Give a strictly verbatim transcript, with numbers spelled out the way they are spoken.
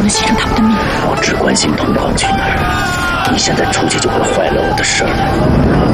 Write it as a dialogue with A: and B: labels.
A: 能牺牲他们的命。
B: 我只关心同框去哪儿，你现在出去就会坏了我的事儿。